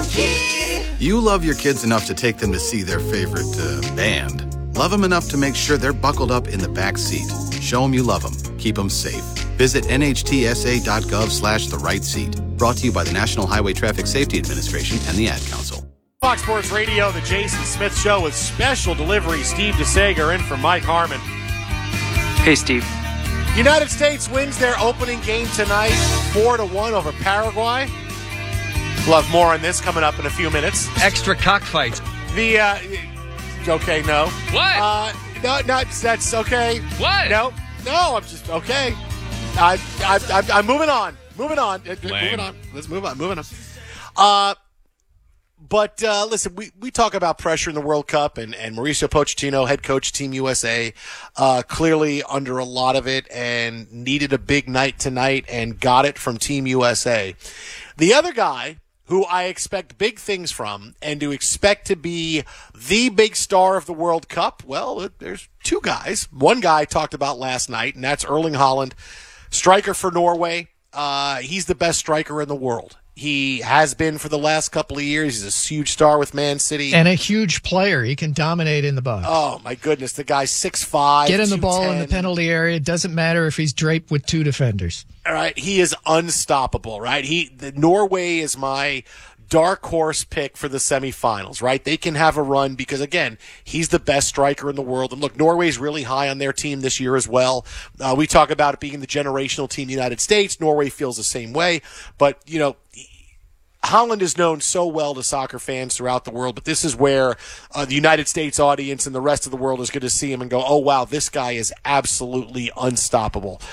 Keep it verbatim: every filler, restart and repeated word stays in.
You love your kids enough to take them to see their favorite uh, band. Love them enough to make sure they're buckled up in the back seat. Show them you love them. Keep them safe. Visit nhtsa.gov slash the right seat. Brought to you by the National Highway Traffic Safety Administration and the Ad Council. Fox Sports Radio, the Jason Smith Show with special delivery. Steve DeSager in for Mike Harmon. Hey, Steve. United States wins their opening game tonight, four to one over Paraguay. We'll have more on this coming up in a few minutes. Extra cockfights. The, uh, okay, no. What? Uh, no, no, that's okay. What? No, no, I'm just, okay. I, I, I, I'm moving on. Moving on. Lame. Moving on. Let's move on. Moving on. Uh, But, uh, listen, we, we talk about pressure in the World Cup, and, and Mauricio Pochettino, head coach, Team U S A, uh, clearly under a lot of it and needed a big night tonight and got it from Team U S A. The other guy who I expect big things from and to expect to be the big star of the World Cup, well, there's two guys. One guy I talked about last night, and that's Erling Haaland, striker for Norway. Uh, he's the best striker in the world. He has been for the last couple of years. He's a huge star with Man City. And a huge player. He can dominate in the box. Oh, my goodness. The guy's six five, Get in the ball in the two ten. penalty area. It doesn't matter if he's draped with two defenders. All right. He is unstoppable, right? He, the, Norway is my dark horse pick for the semifinals, right? They can have a run because, again, he's the best striker in the world. And look, Norway's really high on their team this year as well. Uh, we talk about it being the generational team of the United States. Norway feels the same way. But, you know, Haaland is known so well to soccer fans throughout the world, but this is where uh, the United States audience and the rest of the world is going to see him and go, oh, wow, this guy is absolutely unstoppable.